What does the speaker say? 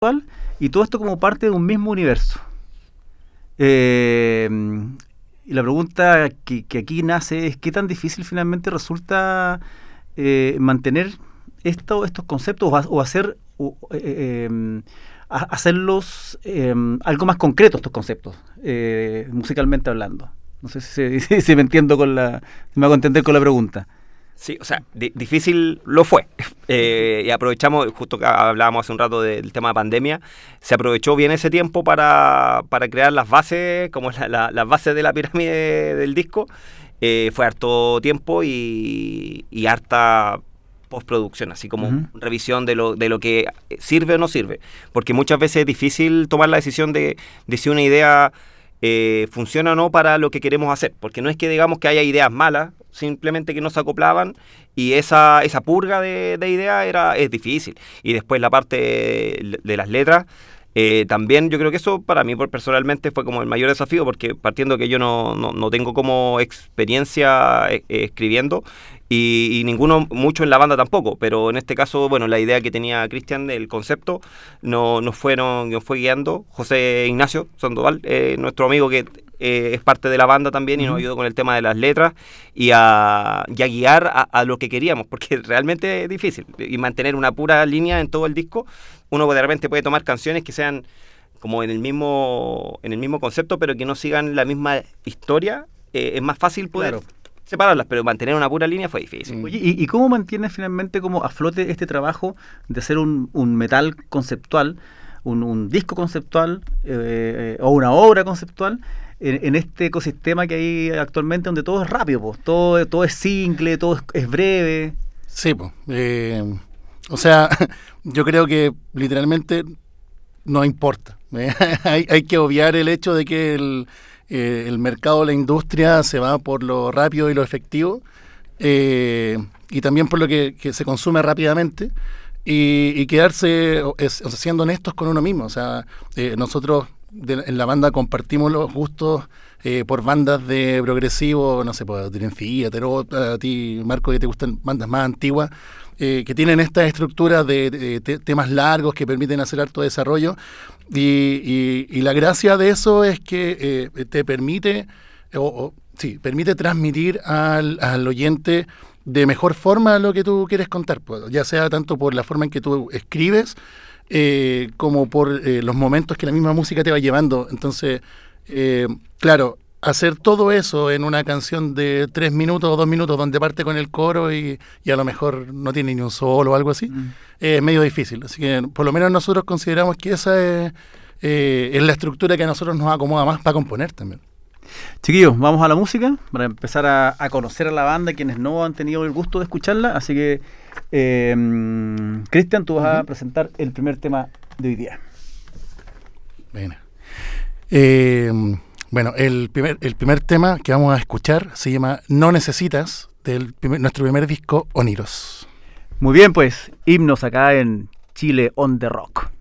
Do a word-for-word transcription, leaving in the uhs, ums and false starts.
y todo esto como parte de un mismo universo. Eh, y la pregunta que, que aquí nace es qué tan difícil finalmente resulta eh, mantener esto, estos conceptos o, o hacer o, eh, eh, a, hacerlos eh, algo más concreto, estos conceptos, eh, musicalmente hablando. No sé si, si, si me entiendo con la, si me hago entender con la pregunta. Sí, o sea, di- difícil lo fue. Eh, y aprovechamos, justo que hablábamos hace un rato del tema de pandemia, se aprovechó bien ese tiempo para, para crear las bases, como la, la, las bases de la pirámide del disco. Eh, fue harto tiempo y, y harta postproducción, así como Uh-huh. revisión de lo, de lo que sirve o no sirve. Porque muchas veces es difícil tomar la decisión de, de si una idea eh, funciona o no para lo que queremos hacer. Porque no es que digamos que haya ideas malas, simplemente que no se acoplaban y esa, esa purga de, de ideas era, es difícil. Y después la parte de, de las letras, eh, también yo creo que eso para mí personalmente fue como el mayor desafío, porque partiendo que yo no, no, no tengo como experiencia eh, escribiendo y, y ninguno mucho en la banda tampoco, pero en este caso, bueno, la idea que tenía Cristian, el concepto, no, nos, fueron, nos fue guiando José Ignacio Sandoval, eh, nuestro amigo que Eh, es parte de la banda también y uh-huh. nos ayudó con el tema de las letras y a, y a guiar a, a lo que queríamos, porque realmente es difícil y mantener una pura línea en todo el disco. Uno de repente puede tomar canciones que sean como en el mismo en el mismo concepto, pero que no sigan la misma historia. Eh, es más fácil poder claro. separarlas, pero mantener una pura línea fue difícil. Oye, ¿y, y cómo mantienes finalmente como a flote este trabajo de hacer un, un metal conceptual, un, un disco conceptual eh, o una obra conceptual En, en este ecosistema que hay actualmente donde todo es rápido, pues, todo, todo es simple, todo es, es breve? Sí, pues. Eh, o sea, yo creo que literalmente no importa. Eh, hay, hay que obviar el hecho de que el, eh, el mercado, la industria se va por lo rápido y lo efectivo eh, y también por lo que, que se consume rápidamente y, y quedarse es, o sea, siendo honestos con uno mismo. O sea, eh, nosotros De, en la banda compartimos los gustos eh, por bandas de progresivo, no sé, por Dream Theater o a ti, Marco, que te gustan bandas más antiguas, eh, que tienen estas estructuras de, de te, temas largos que permiten hacer harto desarrollo y, y, y la gracia de eso es que eh, te permite, o, o, sí, permite transmitir al, al oyente de mejor forma lo que tú quieres contar, pues, ya sea tanto por la forma en que tú escribes, Eh, como por eh, los momentos que la misma música te va llevando. Entonces, eh, claro, hacer todo eso en una canción de tres minutos o dos minutos donde parte con el coro y, y a lo mejor no tiene ni un solo o algo así, mm. eh, es medio difícil. Así que por lo menos nosotros consideramos que esa es, eh, es la estructura que a nosotros nos acomoda más para componer también. Chiquillos, vamos a la música para empezar a, a conocer a la banda, quienes no han tenido el gusto de escucharla. Así que, eh, Cristian, tú vas uh-huh. a presentar el primer tema de hoy día. Bueno, eh, bueno el, primer, el primer tema que vamos a escuchar se llama No Necesitas, de nuestro primer disco, Oniros. Muy bien, pues, himnos acá en Chile on the Rock.